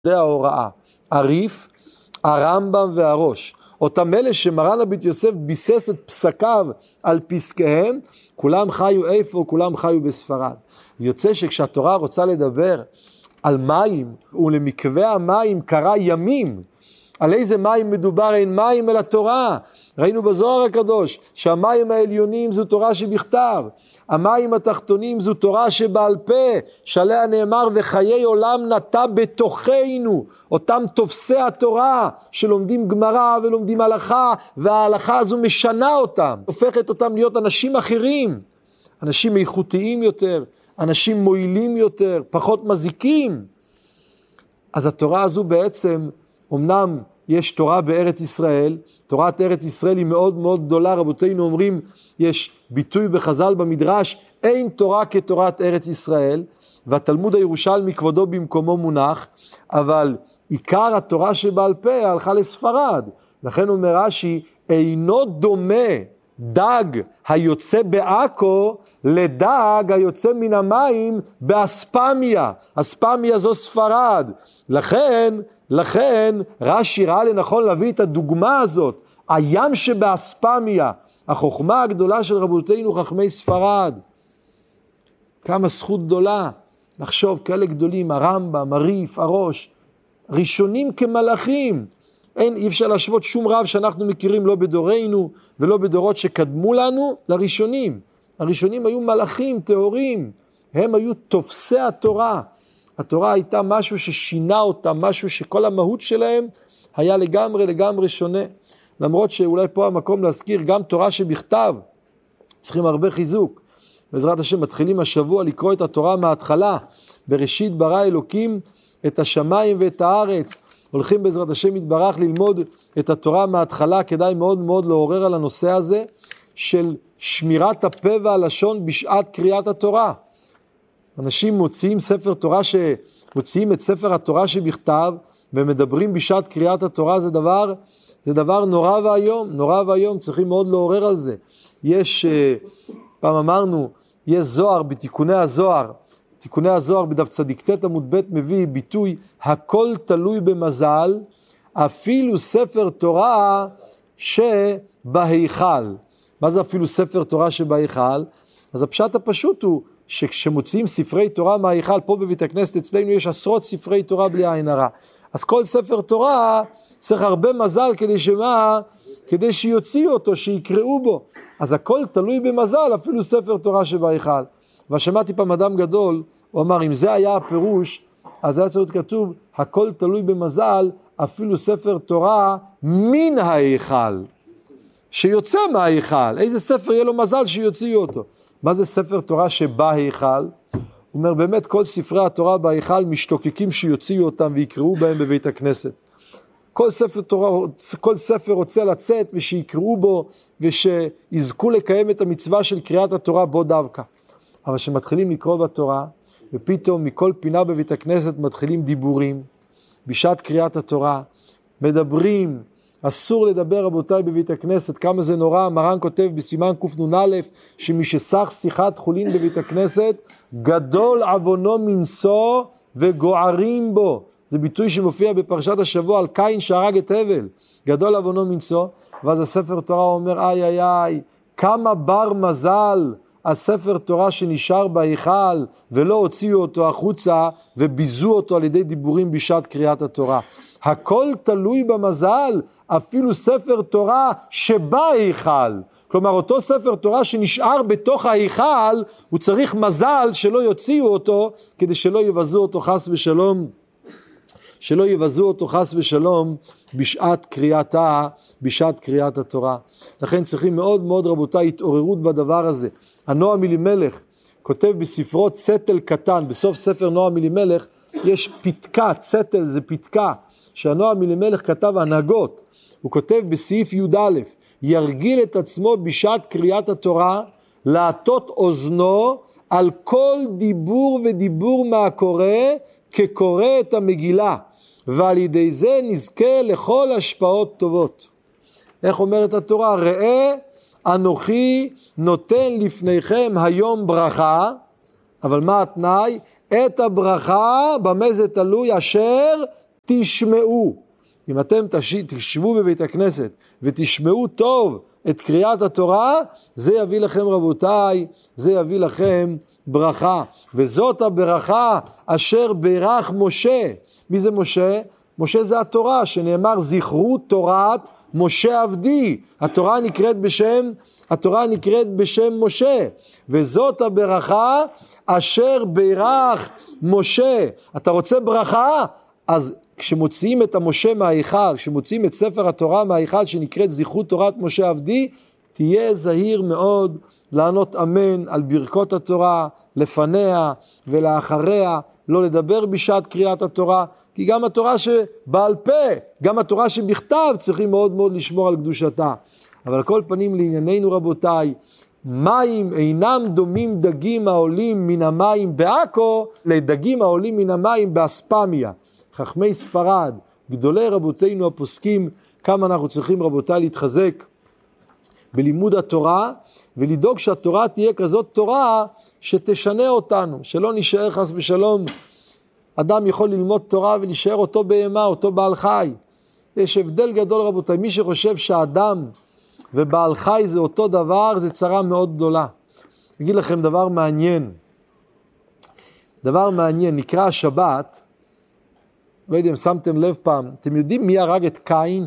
ההוראה, הריף, הרמב"ם והראש. אותם אלה שמרן הבית יוסף ביסס את פסקיו על פסקיהם, כולם חיו איפה? כולם חיו בספרד. יוצא שכשהתורה רוצה לדבר על מים, ולמקווה המים קרא ימים, על איזה מים מדובר? אין מים אל התורה. ראינו בזוהר הקדוש שהמים העליונים זו תורה שבכתב, המים התחתונים זו תורה שבעל פה, שעליה נאמר וחיי עולם נטע בתוכנו. אותם תופסי התורה שלומדים גמרא ולומדים הלכה, וההלכה הזו משנה אותם, הופכת אותם להיות אנשים אחרים, אנשים איכותיים יותר, אנשים מועילים יותר, פחות מזיקים. אז התורה הזו בעצם, אמנם יש תורה בארץ ישראל, תורת ארץ ישראל היא מאוד מאוד גדולה, רבותינו אומרים, יש ביטוי בחז"ל במדרש, אין תורה כתורת ארץ ישראל, והתלמוד הירושלמי כבודו במקומו מונח, אבל עיקר התורה שבעל פה הלכה לספרד, לכן אומר רש"י, אינו דומה דג היוצא בעכו לדג היוצא מן המים באספמיה. אספמיה זו ספרד. לכן רש"י ראה לנכון להביא את הדוגמה הזאת, הים שבאספמיה, החוכמה הגדולה של רבותינו חכמי ספרד. כמה זכות גדולה לחשוב כאלה גדולים, הרמב"ם, הריף, הראש, ראשונים כמלאכים. אי אפשר להשוות שום רב שאנחנו מכירים, לא בדורנו ולא בדורות שקדמו לנו, לראשונים. הראשונים היו מלאכים, טהורים, הם היו תופסי התורה. התורה הייתה משהו ששינה אותם, משהו שכל המהות שלהם היה לגמרי שונה. למרות שאולי פה המקום להזכיר, גם תורה שבכתב, צריכים הרבה חיזוק. בעזרת השם מתחילים השבוע לקרוא את התורה מההתחלה, בראשית ברא אלוקים את השמיים ואת הארץ. הולכים בעזרת השם יתברך ללמוד את התורה מההתחלה, כדאי מאוד מאוד לעורר על הנושא הזה, של שמירת הפה והלשון בשעת קריאת התורה. אנשים מוציאים ספר תורה, מוציאים את ספר התורה שבכתב, ומדברים בשעת קריאת התורה, זה דבר נורא והיום, צריכים מאוד לעורר על זה. יש, פעם אמרנו, יש זוהר בתיקוני הזוהר, תיקוני הזוהר בדף צדיק ת' עמוד ב' מביא ביטוי, הכל תלוי במזל, אפילו ספר תורה שבהיכל. מה זה אפילו ספר תורה שבהיכל? אז הפשט הפשוט הוא, שכשמוציאים ספרי תורה מההיכל, פה בבית הכנסת אצלנו יש עשרות ספרי תורה בלי עין הרע. אז כל ספר תורה צריך הרבה מזל כדי שיוציאו אותו, שיקראו בו. אז הכל תלוי במזל, אפילו ספר תורה שבהיכל. ושמעתי פעם אדם גדול, הוא אמר, אם זה היה הפירוש, אז היה צריך כתוב, הכל תלוי במזל, אפילו ספר תורה מן ההיכל. שיוצא מההיכל. איזה ספר יהיה לו מזל שיוציאו אותו? מה זה ספר תורה שבהיכל? הוא אומר, באמת כל ספרי התורה בהיכל משתוקקים שיוציאו אותם ויקראו בהם בבית הכנסת. כל ספר רוצה לצאת ושיקראו בו ושיזכו לקיים את המצווה של קריאת התורה בו דווקא. אבל שמתחילים לקרוא בתורה, ופתאום מכל פינה בבית הכנסת מתחילים דיבורים, בשעת קריאת התורה, מדברים, אסור לדבר רבותיי בבית הכנסת, כמה זה נורא. מרן כותב בסימן קנ"א, שמי שסך שיחת חולין בבית הכנסת, גדול עוונו מנשוא וגוערים בו. זה ביטוי שמופיע בפרשת השבוע על קין שהרג את הבל, גדול עוונו מנשוא. ואז הספר תורה אומר, איי, כמה בר מזל הספר תורה שנשאר בהיכל, ולא הוציאו אותו החוצה, וביזו אותו על ידי דיבורים בשעת קריאת התורה. הכל תלוי במזל, אפילו ספר תורה שבהיכל. כלומר, אותו ספר תורה שנשאר בתוך ההיכל, הוא צריך מזל שלא יוציאו אותו, כדי שלא יבזו אותו חס ושלום, בשעת קריאת התורה. לכן צריכים מאוד מאוד רבותיי התעוררות בדבר הזה. הנועם אלימלך כותב בספרו צטל קטן, בסוף ספר נועם אלימלך יש פתקה, צטל זה פתקה, שהנועם אלימלך כתב הנהגות. הוא כותב בסעיף י"א, ירגיל את עצמו בשעת קריאת התורה, להטות אוזנו על כל דיבור ודיבור מהקורא, כקורא את המגילה, ועל ידי זה נזכה לכל השפעות טובות. איך אומרת התורה? ראה אנוכי נותן לפניכם היום ברכה, אבל מה התנאי? את הברכה, במה זה תלוי? אשר תשמעו. אם אתם תשבו בבית הכנסת ותשמעו טוב את קריאת התורה, זה יביא לכם רבותיי, זה יביא לכם ברכה. וזאת הברכה אשר ברך משה. מי זה משה? משה זה התורה, שנאמר זכרו תורת משה עבדי. התורה נקראת בשם משה. וזאת הברכה אשר ברך משה. אתה רוצה ברכה? אז כשמוציאים את המשה מההיכל, כשמוציאים את ספר התורה מההיכל שנקראת זכרו תורת משה עבדי, תהיה זהיר מאוד לענות אמן על ברכות התורה, לפניה ולאחריה, לא לדבר בשעת קריאת התורה, כי גם התורה שבעל פה, גם התורה שבכתב צריכים מאוד מאוד לשמור על קדושתה. אבל על כל פנים לענייננו רבותיי, מים אינם דומים דגים העולים מן המים בעכו לדגים העולים מן המים באספמיה. חכמי ספרד, גדולי רבותינו הפוסקים, כמה אנחנו צריכים רבותיי להתחזק בלימוד התורה, ולדאוג שהתורה תהיה כזאת תורה שתשנה אותנו, שלא נשאר חס ושלום. אדם יכול ללמוד תורה ולהישאר אותו בהמה, אותו בעל חי. יש הבדל גדול רבותיי, מי שחושב שהאדם ובעל חי זה אותו דבר, זה צרה מאוד גדולה. אגיד לכם דבר מעניין, נקרא השבת, לא יודע אם שמתם לב פעם, אתם יודעים מי הרג את קין?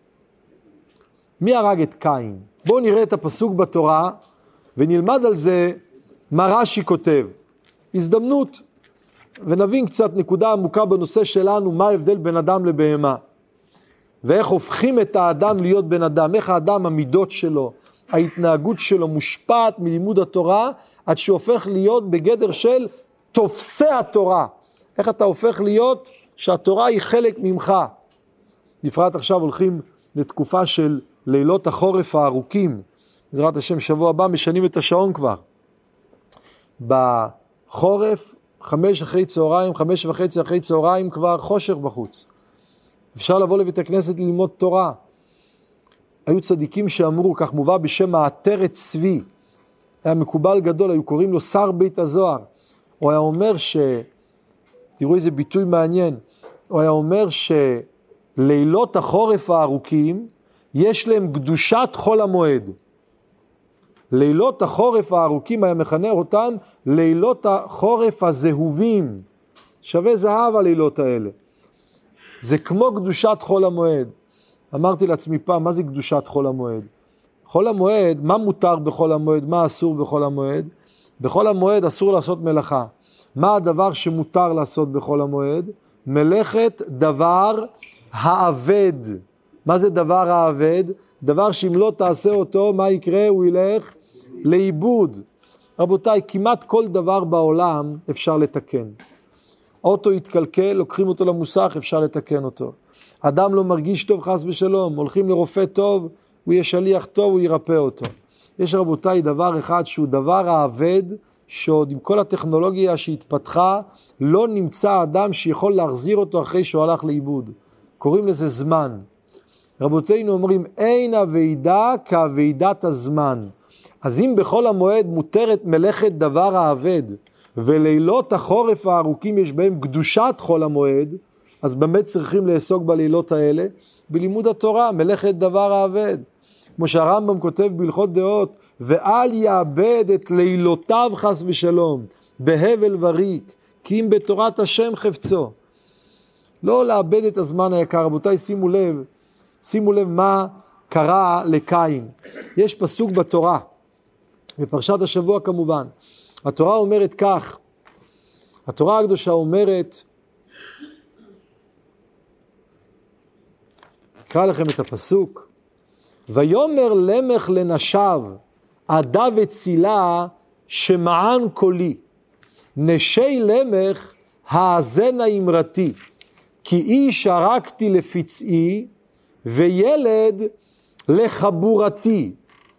מי הרג את קין? בואו נראה את הפסוק בתורה, ונלמד על זה מה רש"י כותב. הזדמנות, ונבין קצת נקודה עמוקה בנושא שלנו, מה ההבדל בין אדם לבהמה. ואיך הופכים את האדם להיות בן אדם, איך האדם, המידות שלו, ההתנהגות שלו מושפעת מלימוד התורה, עד שהופך להיות בגדר של תופסי התורה. איך אתה הופך להיות שהתורה היא חלק ממך. בפרט עכשיו הולכים לתקופה של לילות החורף הארוכים. בעזרת השם שבוע הבא משנים את השעון כבר. בחורף 5 אחרי צהריים, 5:30 אחרי צהריים כבר חושך בחוץ. אפשר לבוא לבית הכנסת ללמוד תורה. היו צדיקים שאמרו, כך מובא בשם העטרת צבי, היה מקובל גדול, היו קוראים לו שר בית הזוהר. הוא היה אומר תראו איזה ביטוי מעניין, הוא היה אומר שלילות החורף הארוכים, יש להם קדושת חול המועד. לילות החורף הארוכים, היה מכנה אותם לילות החורף הזהובים. שווה זהב הלילות האלה. זה כמו קדושת חול המועד. אמרתי לעצמי פעם, מה זה קדושת חול המועד? חול המועד, מה מותר בחול המועד, מה אסור בחול המועד? בחול המועד אסור לעשות מלאכה. מה הדבר שמותר לעשות בחול המועד? מלאכת דבר העבד. מה זה דבר העבד? דבר שאם לא תעשה אותו, מה יקרה? הוא ילך לאיבוד. רבותיי, כמעט כל דבר בעולם אפשר לתקן. אוטו יתקלקל, לוקחים אותו למוסך, אפשר לתקן אותו. אדם לא מרגיש טוב חס ושלום, הולכים לרופא טוב, הוא יהיה שליח טוב, הוא ירפא אותו. יש רבותיי דבר אחד שהוא דבר העבד, שעוד עם כל הטכנולוגיה שהתפתחה, לא נמצא אדם שיכול להחזיר אותו אחרי שהוא הלך לאיבוד. קוראים לזה זמן. רבותינו אומרים, אין הוועידה כוועידת הזמן. אז אם בכל המועד מותרת מלאכת דבר העבד, ולילות החורף הארוכים יש בהם קדושת חול המועד, אז באמת צריכים לעסוק בלילות האלה, בלימוד התורה, מלאכת דבר העבד. כמו שהרמב"ם כותב בהלכות דעות, ואל יאבד את לילותיו חס ושלום, בהבל וריק, כי אם בתורת השם חפצו. לא לאבד את הזמן היקר, רבותיי שימו לב מה קרה לקין. יש פסוק בתורה, בפרשת השבוע כמובן, התורה אומרת כך, התורה הקדושה אומרת, אקרא לכם את הפסוק, ויאמר למך לנשיו, עדה וצילה שמען קולי, נשי למך האזנה אמרתי, כי איש הרגתי לפצעי, וילד לחבורתי.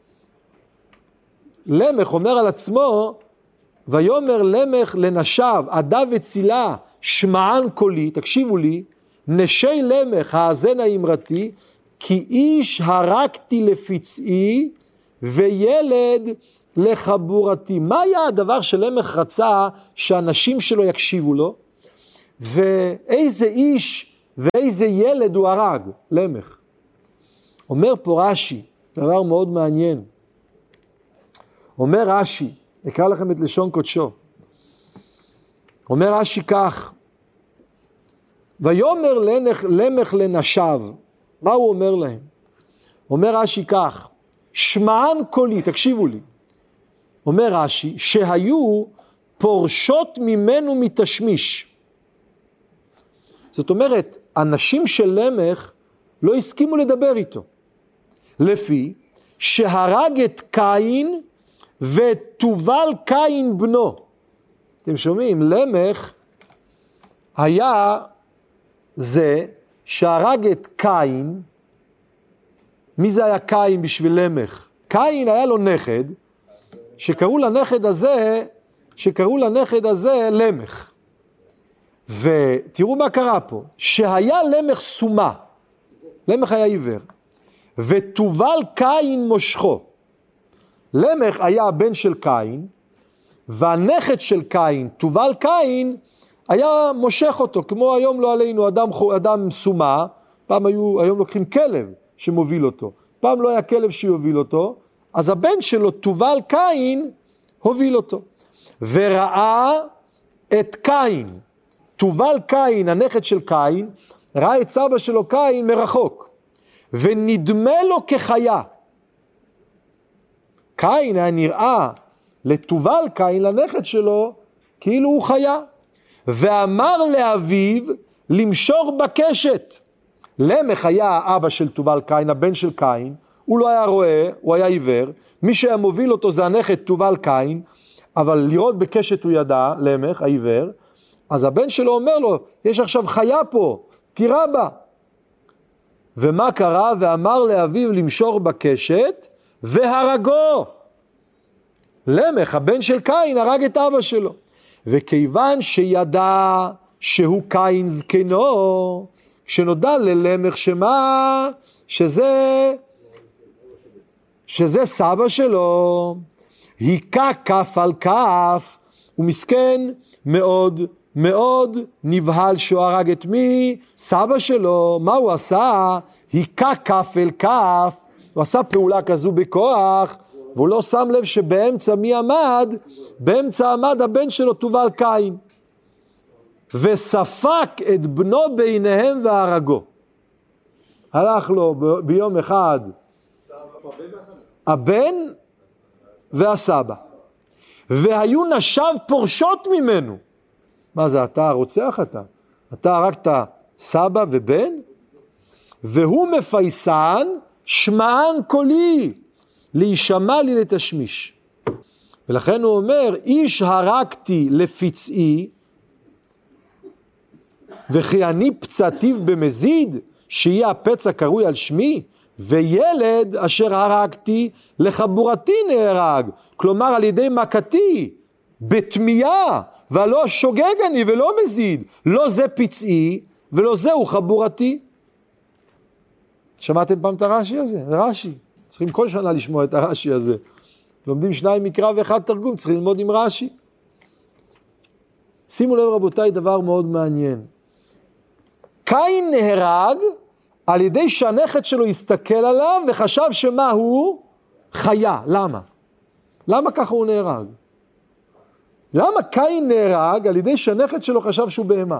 למך אומר על עצמו, ויאמר למך לנשיו, עדה וצילה שמען קולי, תקשיבו לי, נשי למך האזנה אמרתי, כי איש הרגתי לפצעי, וילד לחבורתי. מה היה הדבר שלמך רצה שהאנשים שלו יקשיבו לו? ואיזה איש ואיזה ילד הוא הרג, למך. אומר פה רש"י, דבר מאוד מעניין. אומר רש"י, אקרא לכם את לשון קודשו. אומר רש"י כך, ויאמר למך לנשיו, מה הוא אומר להם? אומר רש"י כך, שמען קולי, תקשיבו לי. אומר רש"י, שהיו פורשות ממנו מתשמיש. זאת אומרת, אנשים של למך לא הסכימו לדבר איתו. לפי שהרג את קין ותובל קין בנו. אתם שומעים? למך היה זה שהרג את קין. מי זה היה קין בשביל למך? קין היה לו נכד, שקראו לנכד הזה למך. ותראו מה קרה פה, שהיה למך סומה, למך היה עיוור, ותובל קין מושכו. למך היה הבן של קין, והנכד של קין, תובל קין, היה מושך אותו, כמו היום לא עלינו, אדם סומה, היום לוקחים כלב שמוביל אותו, פעם לא היה כלב שיוביל אותו, אז הבן שלו, תובל קין, הוביל אותו. וראה את קין, תובל קין, הנכד של קין, ראה את סבא שלו קין מרחוק, ונדמה לו כחיה. קין היה נראה לתובל קין, לנכד שלו, כאילו הוא חיה. ואמר לאביו למשור בקשת. למך היה אבא של תובל קין, הבן של קין, הוא לא היה רואה, הוא היה עיוור, מי שהיה מוביל אותו זה הנכד תובל קין, אבל לראות בקשת הוא ידע, למך, העיוור, אז הבן שלו אומר לו, יש עכשיו חיה פה, תירה בה. ומה קרה? ואמר לאביו למשור בקשת, והרגו. למך, הבן של קין, הרג את אבא שלו. וכיוון שידע שהוא קין זקנו, כשנודע ללמך שמה, שזה סבא שלו, היכה כף על כף, הוא מסכן מאוד מאוד נבהל שהוא הרג את מי? סבא שלו. מה הוא עשה? היכה כף אל כף, הוא עשה פעולה כזו בכוח, והוא לא שם לב שבאמצע מי עמד? באמצע עמד הבן שלו תובל קין. וספק את בנו ביניהם והרגו. הלך לו ביום אחד הבן והסבא. והיו נשיו פורשות ממנו. מה זה, אתה רוצח אתה? אתה הרגת סבא ובן? והוא מפייסן שמען קולי, להישמע לי לתשמיש. ולכן הוא אומר, איש הרגתי לפצעי, וכי אני פצעתיו במזיד, שיהיה הפצע קרוי על שמי, וילד אשר הרגתי לחבורתי נהרג, כלומר על ידי מכתי, בתמייה, ולא שוגג אני ולא מזיד, לא זה פצעי, ולא זהו חבורתי. שמעתם פעם את הרש"י הזה? זה רש"י. צריכים כל שנה לשמוע את הרש"י הזה. לומדים 2 מקרא ו1 תרגום, צריכים ללמוד עם רש"י. שימו לב רבותיי, דבר מאוד מעניין. קין נהרג על ידי שהנכד שלו הסתכל עליו וחשב שמה הוא? חיה. למה? למה ככה הוא נהרג? למה קין נהרג על ידי שהנכד שלו חשב שהוא בהמה?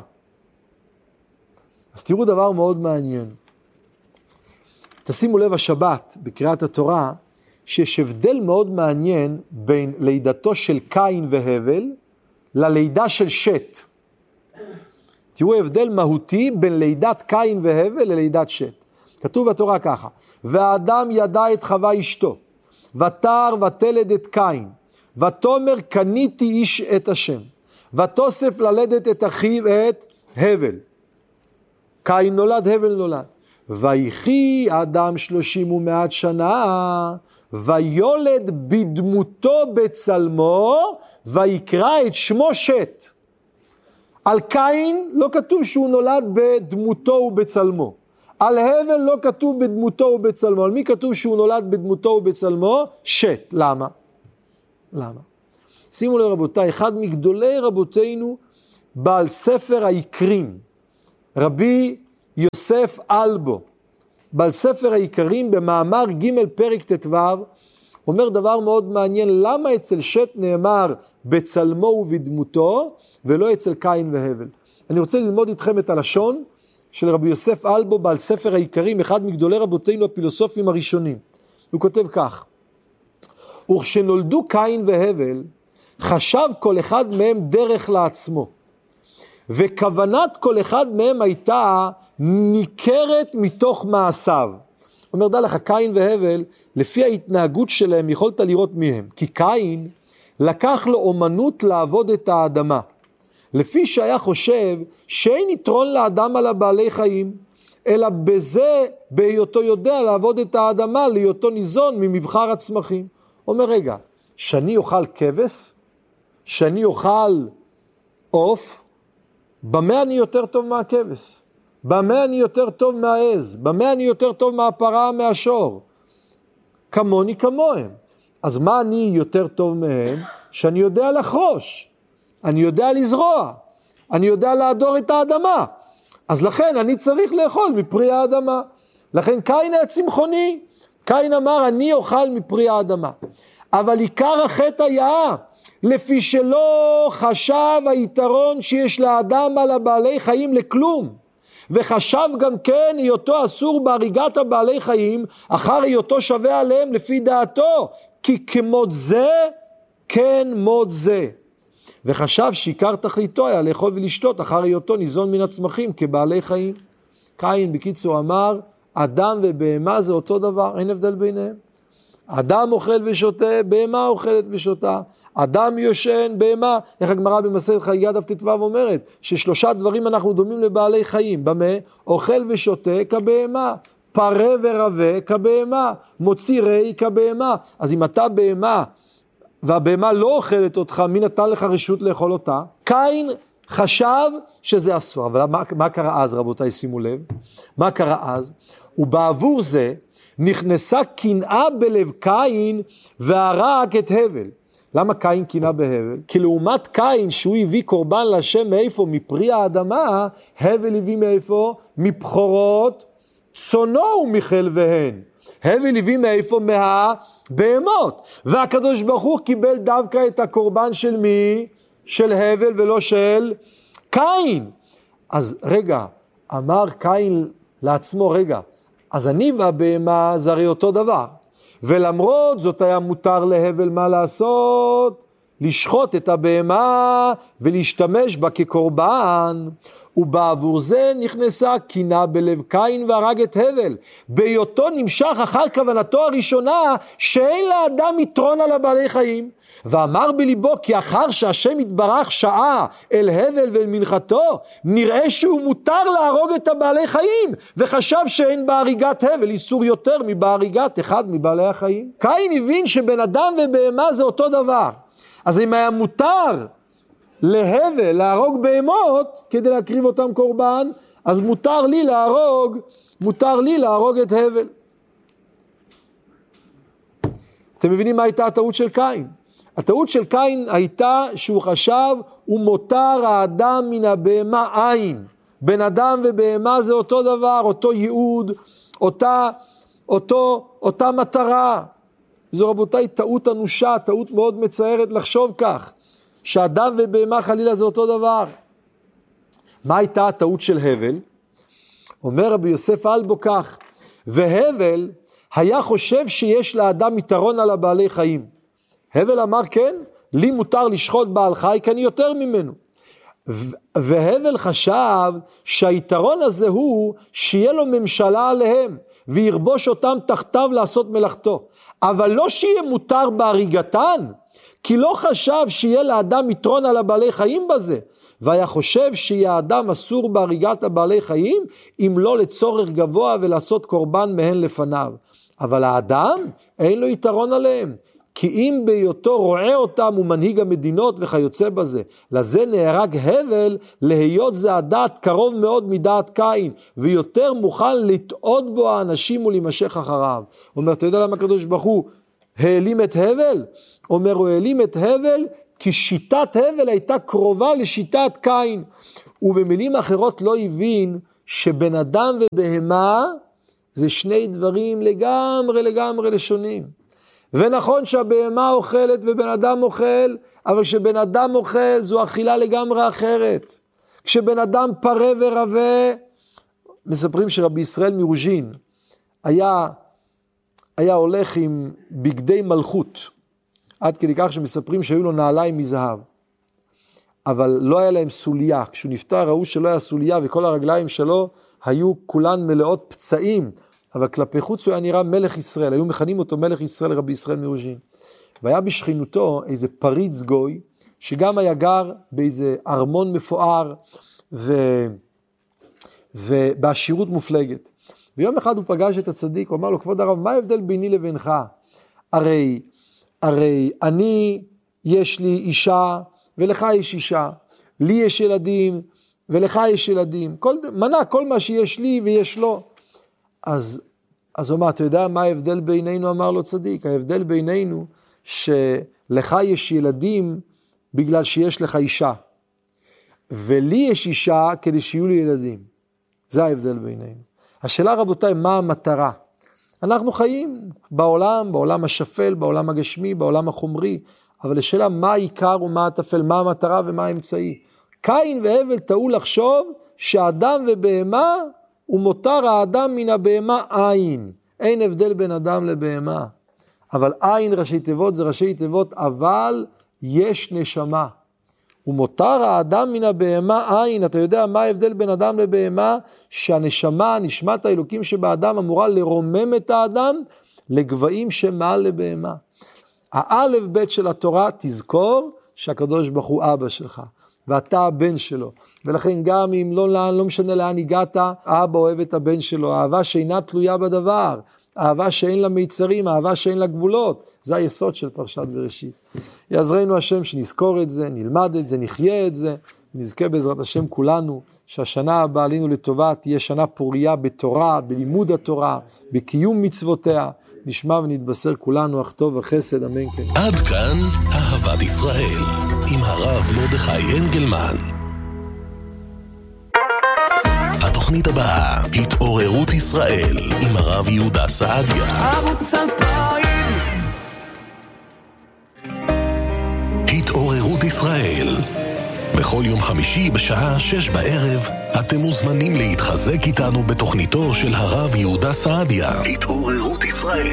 אז תראו דבר מאוד מעניין. תשימו לב השבת בקריאת התורה, שיש הבדל מאוד מעניין בין לידתו של קין והבל ללידה של שת. תראו הבדל מהותי בין לידת קין והבל ללידת שת. כתוב בתורה ככה, והאדם ידע את חווה אשתו, ותר ותלד את קין, ותאמר קניתי איש את השם, ותוסף ללדת את אחיו את הבל. קין נולד, הבל נולד. ויחי אדם 30 שנה, ויולד בדמותו בצלמו, ויקרא את שמו שת. על קין לא כתוב שהוא נולד בדמותו ובצלמו. על הבל לא כתוב בדמותו ובצלמו. על מי כתוב שהוא נולד בדמותו ובצלמו? שת. למה? למה? שימו לב רבותיי, אחד מגדולי רבותינו, בעל ספר העיקרים, רבי יוסף אלבו, בעל ספר העיקרים במאמר ג' פרק ט"ו, אומר דבר מאוד מעניין, למה אצל שת נאמר בצלמו ובדמותו, ולא אצל קין והבל. אני רוצה ללמוד איתכם את הלשון של רבי יוסף אלבו, בעל ספר העיקרים, אחד מגדולי רבותינו הפילוסופים הראשונים. הוא כותב כך, וכשנולדו קין והבל, חשב כל אחד מהם דרך לעצמו, וכוונת כל אחד מהם הייתה ניכרת מתוך מעשיו. אומר, דע לך, קין והבל, לפי ההתנהגות שלהם יכולת לראות מי הם. כי קין לקח לו אומנות לעבוד את האדמה, לפי שהיה חושב שאין יתרון לאדם על הבעלי חיים, אלא בזה, בהיותו יודע לעבוד את האדמה, להיותו ניזון ממבחר הצמחים. אומר, רגע, שאני אוכל כבש, שאני אוכל עוף, במה אני יותר טוב מהכבש? במה אני יותר טוב מהעז? במה אני יותר טוב מהפרה, מהשור? כמוני כמוהם. אז מה אני יותר טוב מהם? שאני יודע לחרוש, אני יודע לזרוע, אני יודע לעדור את האדמה. אז לכן אני צריך לאכול מפרי האדמה. לכן קין היה צמחוני. קין אמר, אני אוכל מפרי האדמה. אבל עיקר החטא היה, לפי שלא חשב היתרון שיש לאדם על הבעלי חיים לכלום, וחשב גם כן היותו אסור בהריגת הבעלי חיים, אחר היותו שווה עליהם לפי דעתו, כי כמות זה, כן מות זה. וחשב שעיקר תכליתו היה לאכול ולשתות, אחר היותו ניזון מן הצמחים כבעלי חיים. קין בקיצור אמר, אדם ובהמה זה אותו דבר, אין הבדל ביניהם. אדם אוכל ושותה, בהמה אוכלת ושותה. אדם יושן, בהמה. איך הגמרא במסכת חגיגה דף ט"ו אומרת, ששלושה דברים אנחנו דומים לבעלי חיים. במה? אוכל ושותה כבהמה, פרה ורבה כבהמה, מוציא רי כבהמה. אז אם אתה בהמה, והבהמה לא אוכלת אותך, מי נתן לך רשות לאכול אותה? קין חשב שזה אסור. אבל מה קרה אז, רבותיי, שימו לב? מה קרה אז? ובעבור זה נכנסה קנאה בלב קין והרג את הבל. למה קין קנאה בהבל? כי לעומת קין שהוא הביא קורבן להשם מאיפה? מפרי האדמה, הבל הביא מאיפה? מבחורות צונו ומחלביהן. הבל הביא מאיפה? מהבהמות. והקדוש ברוך הוא קיבל דווקא את הקורבן של מי? של הבל ולא של קין. אז רגע, אמר קין לעצמו, רגע, אז אני והבהמה זה הרי אותו דבר. ולמרות זאת היה מותר להבל מה לעשות? לשחוט את הבהמה ולהשתמש בה כקורבן. ובעבור זה נכנסה קנאה בלב קין והרג את הבל, בהיותו נמשך אחר כוונתו הראשונה שאין לאדם יתרון על הבעלי חיים. ואמר בליבו, כי אחר שהשם יתברך שעה אל הבל ואל מנחתו, נראה שהוא מותר להרוג את הבעלי חיים, וחשב שאין בהריגת הבל איסור יותר מבהריגת אחד מבעלי החיים. קין הבין שבן אדם ובהמה זה אותו דבר. אז אם היה מותר להבל להרוג בהמות כדי להקריב אותם קורבן, אז מותר לי להרוג את הבל. אתם מבינים מה הייתה הטעות של קין? הטעות של קין הייתה שהוא חשב, הוא מותר האדם מן הבהמה אין. בן אדם ובהמה זה אותו דבר, אותו ייעוד, אותה מטרה. זו רבותיי טעות אנושה, טעות מאוד מצערת לחשוב כך, שאדם ובהמה חלילה זה אותו דבר. מה הייתה הטעות של הבל? אומר רבי יוסף אלבו כך, והבל היה חושב שיש לאדם יתרון על הבעלי חיים. הבל אמר כן, לי מותר לשחוט בעל חי כי אני יותר ממנו. והבל חשב שהיתרון הזה הוא שיהיה לו ממשלה עליהם, וירבוש אותם תחתיו לעשות מלאכתו. אבל לא שיהיה מותר בהריגתן, כי לא חשב שיהיה לאדם יתרון על הבעלי חיים בזה. והיה חושב שיהיה האדם אסור בהריגת הבעלי חיים, אם לא לצורך גבוה ולעשות קורבן מהן לפניו. אבל האדם אין לו יתרון עליהם. כי אם בהיותו רואה אותם הוא מנהיג המדינות וכיוצא בזה. לזה נהרג הבל, להיות זה הדעת קרוב מאוד מדעת קין, ויותר מוכן לטעות בו האנשים ולהימשך אחריו. אומר, אתה יודע למה הקדוש ברוך הוא העלים את הבל? אומר, הוא העלים את הבל כי שיטת הבל הייתה קרובה לשיטת קין. ובמילים אחרות לא הבין שבן אדם ובהמה זה שני דברים לגמרי לשונים. ונכון שהבהמה אוכלת ובן אדם אוכל, אבל כשבן אדם אוכל זו אכילה לגמרי אחרת. כשבן אדם פרה ורבה, מספרים שרבי ישראל מרוז'ין היה הולך עם בגדי מלכות, עד כדי כך שמספרים שהיו לו נעליים מזהב, אבל לא היה להם סוליה. כשהוא נפטר ראו שלא היה סוליה, וכל הרגליים שלו היו כולן מלאות פצעים, אבל כלפי חוץ הוא היה נראה מלך ישראל, היו מכנים אותו מלך ישראל, רבי ישראל מרוז'ין. והיה בשכנותו איזה פריץ גוי, שגם היה גר באיזה ארמון מפואר, ובעשירות מופלגת. ויום אחד הוא פגש את הצדיק, הוא אמר לו, כבוד הרב, מה ההבדל ביני לבינך? הרי אני, יש לי אישה, ולך יש אישה, לי יש ילדים, ולך יש ילדים, כל מה שיש לי ויש לו. אז הוא אמר, אתה יודע מה ההבדל בינינו? אמר לו צדיק, ההבדל בינינו, שלך יש ילדים, בגלל שיש לך אישה, ולי יש אישה כדי שיהיו לי ילדים. זה ההבדל בינינו. השאלה רבותיי, מה המטרה? אנחנו חיים בעולם השפל, בעולם הגשמי, בעולם החומרי, אבל השאלה מה העיקר ומה הטפל, מה המטרה ומה האמצעי. קין והבל טעו לחשוב שאדם ובהמה ומותר האדם מן הבהמה עין. אין הבדל בין אדם לבהמה. אבל עין ראשי תיבות זה ראשי תיבות, אבל יש נשמה. ומותר האדם מן הבהמה עין. אתה יודע מה ההבדל בין אדם לבהמה? שהנשמה, נשמת האלוקים שבאדם אמורה לרומם את האדם לגבהים שמעל לבהמה. האלף בית של התורה, תזכור שהקדוש ברוך הוא אבא שלך, ואתה הבן שלו. ולכן גם אם לא משנה לאן הגעת, האבא אוהב את הבן שלו, אהבה שאינה תלויה בדבר, אהבה שאין לה מיצרים, אהבה שאין לה גבולות. זה היסוד של פרשת בראשית. יעזרנו השם שנזכור את זה, נלמד את זה, נחיה את זה, נזכה בעזרת השם כולנו, שהשנה הבאה עלינו לטובה תהיה שנה פוריה בתורה, בלימוד התורה, בקיום מצוותיה, נשמע ונתבשר כולנו אך טוב וחסד, אמן כן. עד כאן אהבת ישראל, עם הרב מרדכי אנגלמן. התוכנית הבאה, התעוררות ישראל, עם הרב יהודה סעדיה. ערוץ 2000. התעוררות ישראל. בכל יום חמישי בשעה 6 בערב, אתם מוזמנים להתחזק איתנו בתוכניתו של הרב יהודה סעדיה. התעוררות ישראל.